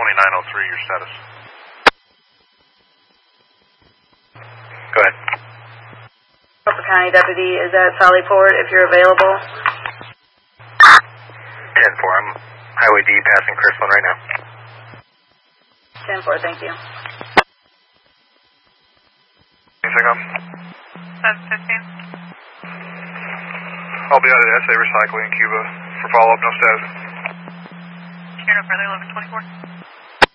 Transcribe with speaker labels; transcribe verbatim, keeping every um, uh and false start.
Speaker 1: twenty-nine oh three, your status. Go ahead.
Speaker 2: Suffolk County Deputy is at Sallyport if you're available.
Speaker 1: ten four, I'm Highway D passing Crispin right now.
Speaker 2: ten four, thank you.
Speaker 1: Anything else?
Speaker 3: seven fifteen.
Speaker 1: I'll be out at S A Recycling in Cuba for follow-up, no status.
Speaker 3: Here, no further, eleven twenty-four.